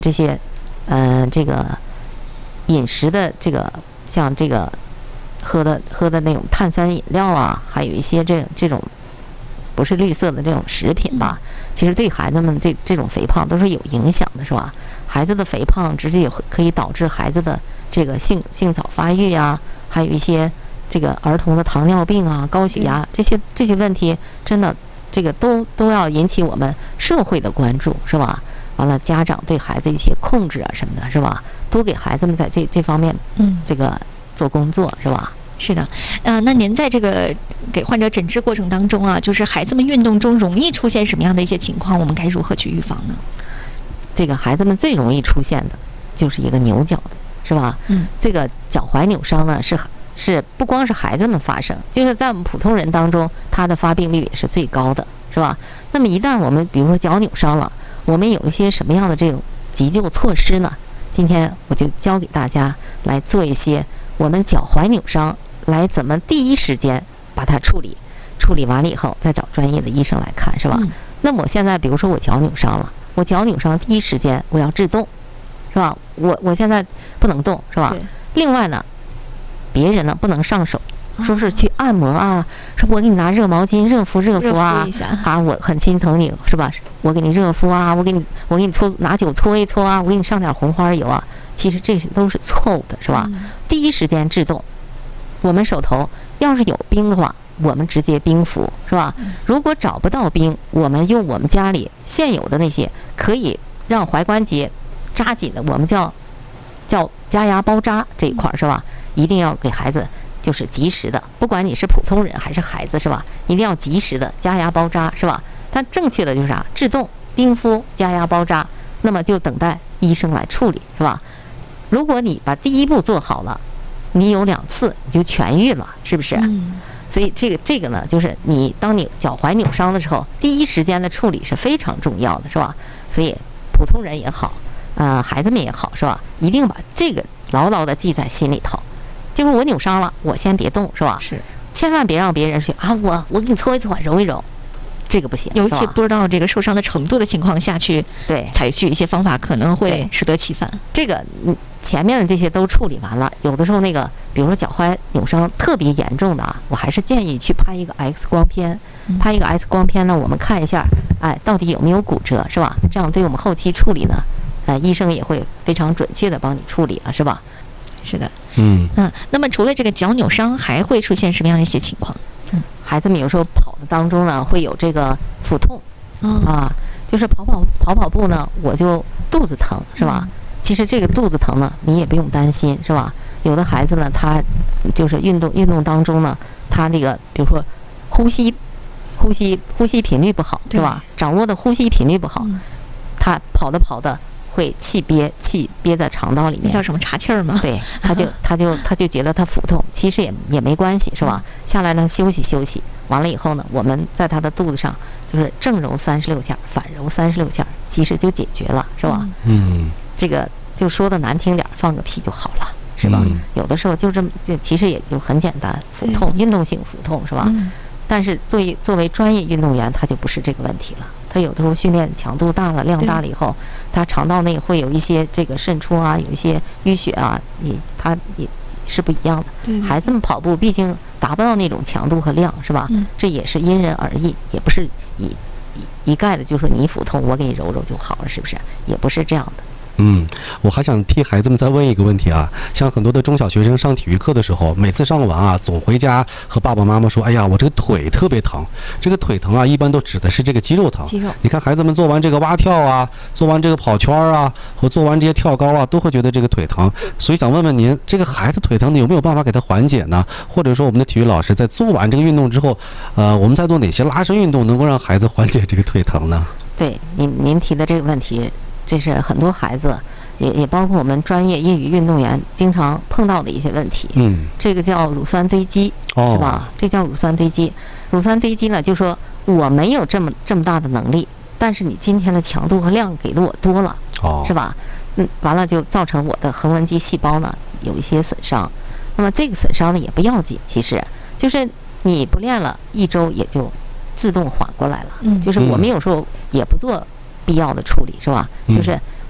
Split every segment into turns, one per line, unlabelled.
这些，这个饮食的这个像这个喝的那种碳酸饮料啊，还有一些这种不是绿色的这种食品吧，其实对孩子们这种肥胖都是有影响的，是吧？孩子的肥胖直接也可以导致孩子的这个性早发育啊，还有一些这个儿童的糖尿病啊、高血压这些问题，真的这个都要引起我们社会的关注，是吧？完了，家长对孩子一些控制啊什么的，是吧？多给孩子们在这方面，这个做工作，是吧？
是的，那您在这个给患者诊治过程当中啊，就是孩子们运动中容易出现什么样的一些情况，我们该如何去预防呢？
这个孩子们最容易出现的就是一个扭脚的，是吧？这个脚踝扭伤呢是不光是孩子们发生，就是在我们普通人当中，它的发病率也是最高的，是吧？那么一旦我们比如说脚扭伤了，我们有一些什么样的这种急救措施呢？今天我就教给大家来做一些我们脚踝扭伤来怎么第一时间把它处理完了以后，再找专业的医生来看，是吧？那么我现在比如说我脚扭伤了，我脚扭伤第一时间我要制动，是吧？我现在不能动，是吧？另外呢，别人呢不能上手，说是去按摩啊，说我给你拿热毛巾热敷啊，我很心疼你，是吧？我给你热敷啊，我给你拿酒搓一搓啊，我给你上点红花油啊，其实这些都是错误的，是吧？第一时间制动，我们手头要是有冰的话，我们直接冰敷，是吧？如果找不到冰，我们用我们家里现有的那些可以让踝关节扎紧的，我们叫加压包扎这一块，是吧？一定要给孩子就是及时的，不管你是普通人还是孩子，是吧？一定要及时的加压包扎，是吧？但正确的就是啥？制动、冰敷、加压包扎，那么就等待医生来处理，是吧？如果你把第一步做好了，你有2次你就痊愈了，是不是？所以这个呢，就是当你脚踝扭伤的时候，第一时间的处理是非常重要的，是吧？所以普通人也好，孩子们也好，是吧？一定把这个牢牢的记在心里头。就是我扭伤了，我先别动，是吧？
是，
千万别让别人去啊，我给你搓一搓，揉一揉，这个不行。
尤其不知道这个受伤的程度的情况下去，采取一些方法可能会适得其反。
这个前面的这些都处理完了，有的时候那个，比如说脚踝扭伤特别严重的啊，我还是建议去拍一个 X 光片。拍一个 X 光片呢，我们看一下，到底有没有骨折，是吧？这样对我们后期处理呢，医生也会非常准确的帮你处理了，是吧？
是的，那么除了这个脚扭伤，还会出现什么样的一些情况？
孩子们有时候跑的当中呢，会有这个腹痛，就是跑步呢，我就肚子疼，是吧？其实这个肚子疼呢，你也不用担心，是吧？有的孩子呢，他就是运动当中呢，他那个比如说呼吸频率不好，是吧？掌握的呼吸频率不好，他跑的会气憋在肠道里面，
那叫什么岔气儿吗？
对，他就觉得他腹痛，其实也没关系，是吧？下来呢休息，完了以后呢，我们在他的肚子上就是正揉36下，反揉36下，其实就解决了，是吧？这个就说的难听点，放个屁就好了，是吧？有的时候就其实也就很简单，腹痛，运动性腹痛，是吧？但是作为专业运动员，他就不是这个问题了。他有的时候训练强度大了、量大了以后，他肠道内会有一些这个渗出啊，有一些淤血啊，他也是不一样的。孩子们跑步毕竟达不到那种强度和量，是吧？这也是因人而异，也不是一概的就说你腹痛我给你揉揉就好了，是不是？也不是这样的。
我还想替孩子们再问一个问题啊，像很多的中小学生上体育课的时候，每次上完啊，总回家和爸爸妈妈说，哎呀，我这个腿特别疼。这个腿疼啊，一般都指的是这个肌肉疼。你看孩子们做完这个蛙跳啊，做完这个跑圈啊，或做完这些跳高啊，都会觉得这个腿疼。所以想问问您，这个孩子腿疼，有没有办法给他缓解呢？或者说我们的体育老师在做完这个运动之后，我们在做哪些拉伸运动能够让孩子缓解这个腿疼呢？
对，您提的这个问题，这是很多孩子也包括我们专业业余运动员经常碰到的一些问题。这个叫乳酸堆积，是吧？这叫乳酸堆积。乳酸堆积呢，就说我没有这么大的能力，但是你今天的强度和量给的我多了，是吧？完了就造成我的横纹肌细胞呢有一些损伤。那么这个损伤呢也不要紧，其实就是你不练了1周也就自动缓过来了。就是我们有时候也不做必要的处理，是吧？就是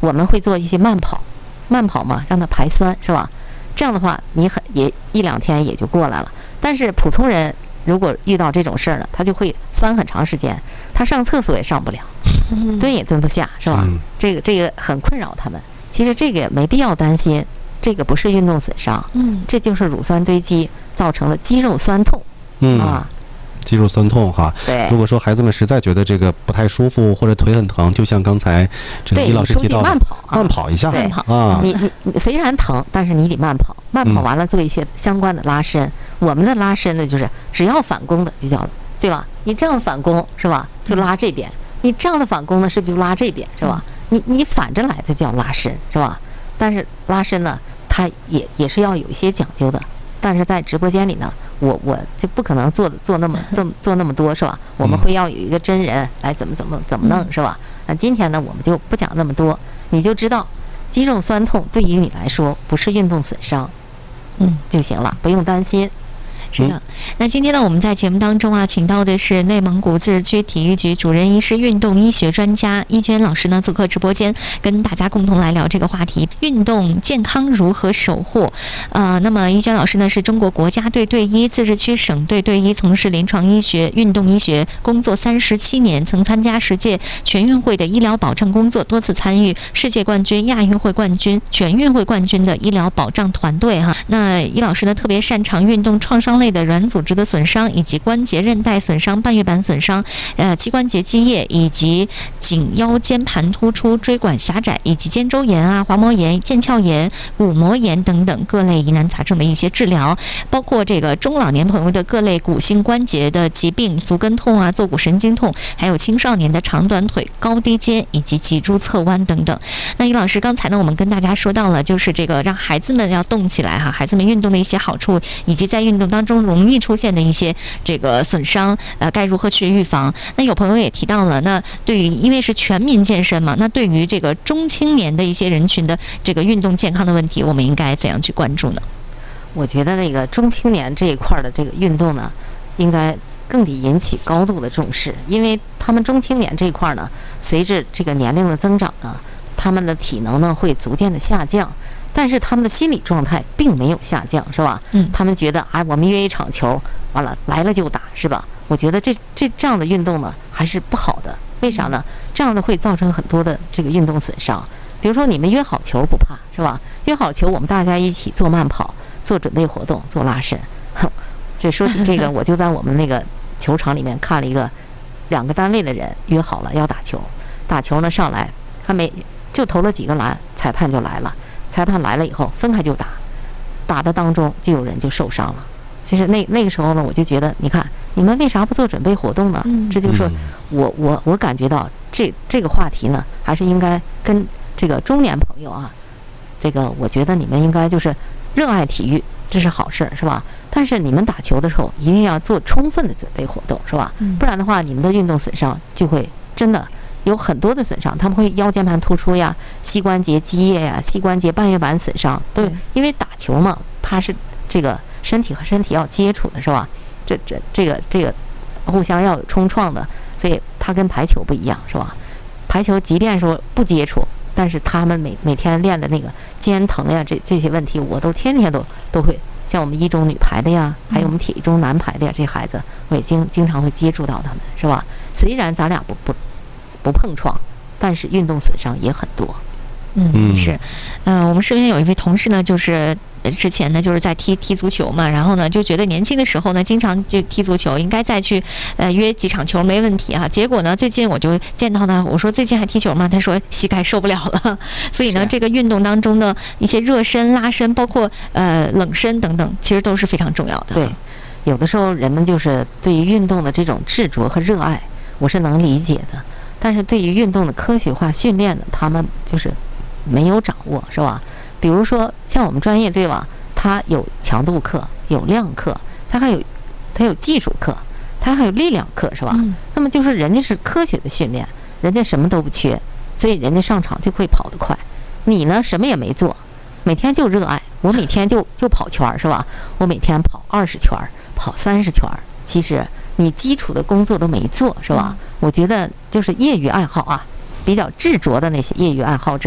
我们会做一些慢跑嘛，让他排酸，是吧？这样的话，你也1-2天也就过来了。但是普通人如果遇到这种事儿呢，他就会酸很长时间，他上厕所也上不了，蹲也蹲不下，是吧？这个很困扰他们。其实这个没必要担心，这个不是运动损伤，这就是乳酸堆积造成的肌肉酸痛，
肌肉酸痛哈。
对，
如果说孩子们实在觉得这个不太舒服或者腿很疼，就像刚才这个易老师提到的，慢跑一下，
你虽然疼，但是你得慢跑，完了做一些相关的拉伸。我们的拉伸呢，就是只要反弓的就叫，对吧？你这样反弓是吧，就拉这边；你这样的反弓呢，是不是就拉这边是吧？你反着来，它叫拉伸是吧？但是拉伸呢，它也是要有一些讲究的。但是在直播间里呢，我就不可能做那么多是吧？我们会要有一个真人来怎么弄是吧？那今天呢，我们就不讲那么多，你就知道肌肉酸痛对于你来说不是运动损伤，就行了，不用担心。
是的，那今天呢，我们在节目当中啊，请到的是内蒙古自治区体育局主任医师、运动医学专家伊娟老师呢，做客直播间，跟大家共同来聊这个话题：运动健康如何守护？那么伊娟老师呢，是中国国家队队医、自治区省队队医，从事临床医学、运动医学工作37年，曾参加10届全运会的医疗保障工作，多次参与世界冠军、亚运会冠军、全运会冠军的医疗保障团队哈。那伊老师呢，特别擅长运动创伤类的软组织的损伤，以及关节韧带损伤、半月板损伤、膝关节积液，以及颈腰间盘突出、椎管狭窄，以及肩周炎啊、滑膜炎、腱鞘炎、骨膜炎等等各类疑难杂症的一些治疗，包括这个中老年朋友的各类骨性关节的疾病、足跟痛啊、坐骨神经痛，还有青少年的长短腿、高低肩以及脊柱侧弯等等。那伊老师刚才呢，我们跟大家说到了，就是这个让孩子们要动起来哈，孩子们运动的一些好处，以及在运动当中容易出现的一些这个损伤，该如何去预防？那有朋友也提到了，那对于因为是全民健身嘛，那对于这个中青年的一些人群的这个运动健康的问题，我们应该怎样去关注呢？
我觉得那个中青年这一块的这个运动呢，应该更得引起高度的重视，因为他们中青年这一块呢，随着这个年龄的增长呢，他们的体能呢会逐渐的下降。但是他们的心理状态并没有下降，是吧？他们觉得我们约一场球，完了来了就打，是吧？我觉得这样的运动呢还是不好的。为啥呢？这样的会造成很多的这个运动损伤。比如说你们约好球不怕，是吧？约好球，我们大家一起做慢跑、做准备活动、做拉伸。这说起这个，我就在我们那个球场里面看了一个2个单位的人约好了要打球，打球呢上来还没就投了几个篮，裁判就来了。裁判来了以后分开就打，打的当中就有人就受伤了。其实那个时候呢，我就觉得，你看你们为啥不做准备活动呢？这就是我感觉到这个话题呢，还是应该跟这个中年朋友啊，这个我觉得你们应该就是热爱体育，这是好事，是吧？但是你们打球的时候一定要做充分的准备活动，是吧？不然的话，你们的运动损伤就会真的有很多的损伤，他们会腰间盘突出呀、膝关节积液呀、膝关节半月板损伤，都因为打球嘛，它是这个身体和身体要接触的，是吧？这个互相要有冲撞的，所以它跟排球不一样，是吧？排球即便说不接触，但是他们每天练的那个肩疼呀，这些问题，我都天天都会。像我们1中女排的呀，还有我们体育中男排的呀，这孩子我也经常会接触到他们，是吧？虽然咱俩不碰撞，但是运动损伤也很多。
是，我们身边有一位同事呢，就是之前呢就是在踢足球嘛，然后呢就觉得年轻的时候呢经常就踢足球，应该再去约几场球没问题啊。结果呢最近我就见到呢，我说最近还踢球吗？他说膝盖受不了了。所以呢这个运动当中的一些热身、拉伸，包括冷身等等，其实都是非常重要的。
对，有的时候人们就是对于运动的这种执着和热爱，我是能理解的。但是对于运动的科学化训练呢，他们就是没有掌握，是吧？比如说像我们专业队吧，它有强度课，有量课，它有技术课，它还有力量课，是吧？那么就是人家是科学的训练，人家什么都不缺，所以人家上场就会跑得快。你呢什么也没做，每天就热爱，我每天就跑圈，是吧？我每天跑20圈，跑30圈，其实你基础的工作都没做，是吧？我觉得就是业余爱好啊，比较执着的那些业余爱好者，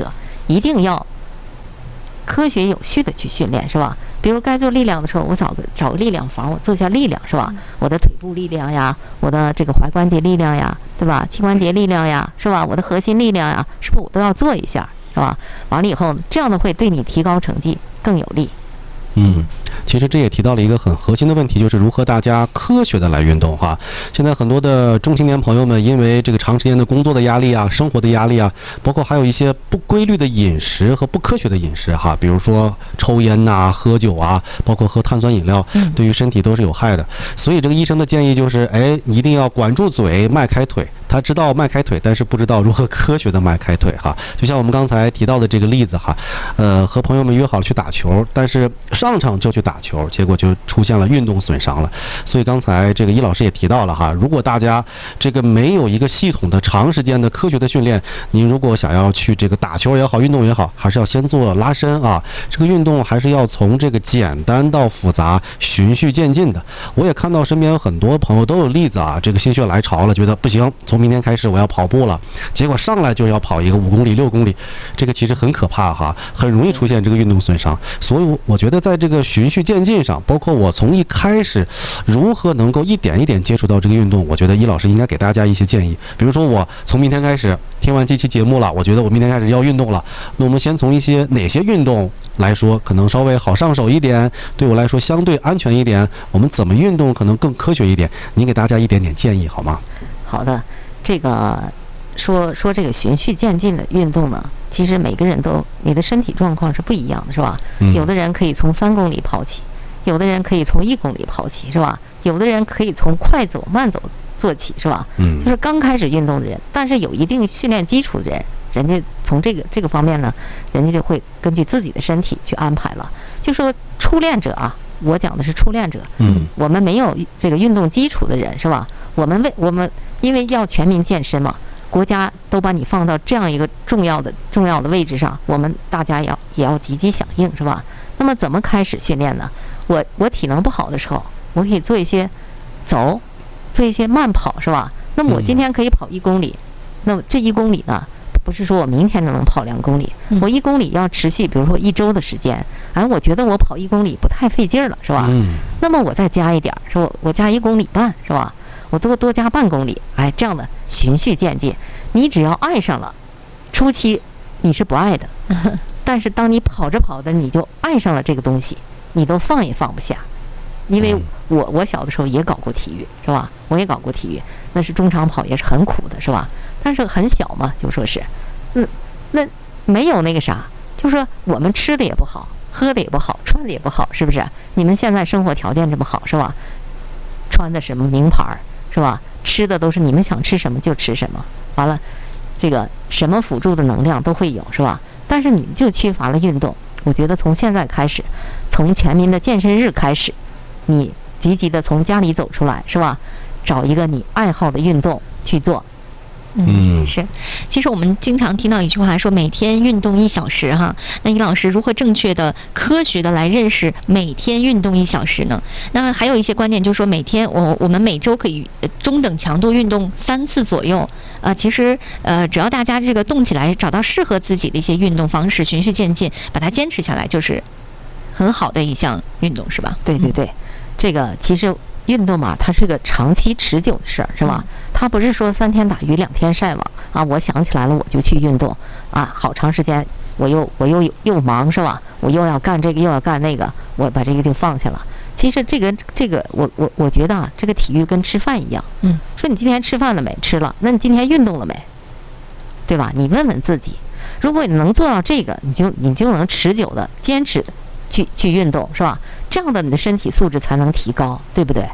一定要科学有序的去训练，是吧？比如该做力量的时候，我找个力量房，我做一下力量，是吧？我的腿部力量呀，我的这个踝关节力量呀，对吧？膝关节力量呀，是吧？我的核心力量呀，是不是我都要做一下，是吧？完了以后，这样的会对你提高成绩更有利。
其实这也提到了一个很核心的问题，就是如何大家科学的来运动哈。现在很多的中青年朋友们，因为这个长时间的工作的压力啊，生活的压力啊，包括还有一些不规律的饮食和不科学的饮食哈，比如说抽烟呐、喝酒啊，包括喝碳酸饮料，对于身体都是有害的。所以这个医生的建议就是，你一定要管住嘴，迈开腿。他知道迈开腿，但是不知道如何科学的迈开腿哈。就像我们刚才提到的这个例子哈，和朋友们约好了去打球，但是上场就去打球，结果就出现了运动损伤了。所以刚才这个伊老师也提到了哈，如果大家这个没有一个系统的长时间的科学的训练，您如果想要去这个打球也好，运动也好，还是要先做拉伸啊。这个运动还是要从这个简单到复杂，循序渐进的。我也看到身边有很多朋友都有例子啊，这个心血来潮了，觉得不行，从明天开始我要跑步了，结果上来就要跑一个5公里、6公里，这个其实很可怕哈，很容易出现这个运动损伤。所以我觉得在这个循序渐进上，包括我从一开始如何能够一点一点接触到这个运动，我觉得伊老师应该给大家一些建议。比如说我从明天开始听完这期节目了，我觉得我明天开始要运动了，那我们先从一些哪些运动来说可能稍微好上手一点，对我来说相对安全一点，我们怎么运动可能更科学一点，您给大家一点点建议好吗？
好的，这个说这个循序渐进的运动呢，其实每个人都你的身体状况是不一样的，是吧？有的人可以从3公里跑起，有的人可以从1公里跑起，是吧？有的人可以从快走慢走做起，是吧？就是刚开始运动的人，但是有一定训练基础的人，人家从这个方面呢，人家就会根据自己的身体去安排了。就说初练者啊，我讲的是初练者，我们没有这个运动基础的人，是吧？我们因为要全民健身嘛，国家都把你放到这样一个重要的位置上，我们大家也要积极响应，是吧？那么怎么开始训练呢？我体能不好的时候，我可以做一些做一些慢跑，是吧？那么我今天可以跑1公里，那么这1公里呢，不是说我明天能跑2公里，我1公里要持续，比如说1周的时间。我觉得我跑1公里不太费劲了，是吧？那么我再加一点，是吧？我加1公里半，是吧？我多加半公里，这样的循序渐进。你只要爱上了，初期你是不爱的，但是当你跑着跑着，你就爱上了这个东西，你都放也放不下。因为我小的时候也搞过体育，是吧？我也搞过体育，那是中长跑，也是很苦的，是吧？但是很小嘛，就说是，那没有那个啥，就说我们吃的也不好，喝的也不好，穿的也不好，是不是？你们现在生活条件这么好，是吧？穿的什么名牌，是吧？吃的都是你们想吃什么就吃什么，完了，这个什么辅助的能量都会有，是吧？但是你们就缺乏了运动。我觉得从现在开始，从全民的健身日开始，你积极的从家里走出来，是吧？找一个你爱好的运动去做。
是。其实我们经常听到一句话说，每天运动1小时哈。那尹老师如何正确的、科学的来认识每天运动1小时呢？那还有一些观点就是说，每天我们每周可以中等强度运动3次左右。其实只要大家这个动起来，找到适合自己的一些运动方式，循序渐进，把它坚持下来，就是很好的一项运动，是吧？
对对对，这个其实运动嘛，它是个长期持久的事儿，是吧？它不是说3天打鱼2天晒网啊，我想起来了我就去运动啊，好长时间我又忙，是吧？我又要干这个又要干那个，我把这个就放下了。其实这个我觉得啊，这个体育跟吃饭一样，说你今天吃饭了没？吃了，那你今天运动了没？对吧？你问问自己，如果你能做到这个，你就能持久的坚持去运动，是吧？这样的你的身体素质才能提高，对不对？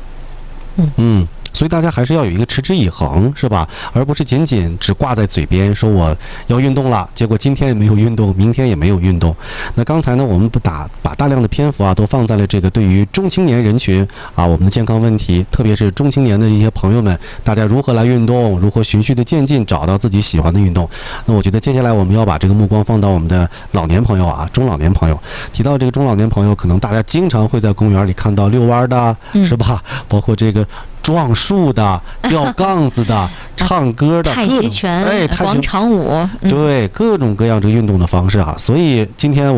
所以大家还是要有一个持之以恒，是吧？而不是仅仅只挂在嘴边说我要运动了，结果今天也没有运动，明天也没有运动。那刚才呢，我们把大量的篇幅啊都放在了这个对于中青年人群啊我们的健康问题，特别是中青年的一些朋友们，大家如何来运动，如何循序的渐进找到自己喜欢的运动。那我觉得接下来我们要把这个目光放到我们的老年朋友啊，中老年朋友。提到这个中老年朋友，可能大家经常会在公园里看到遛弯的，是吧？包括这个撞树的、吊杠子的、唱歌的、
太极拳、广场舞，
对，各种各样这个运动的方式啊。所以今天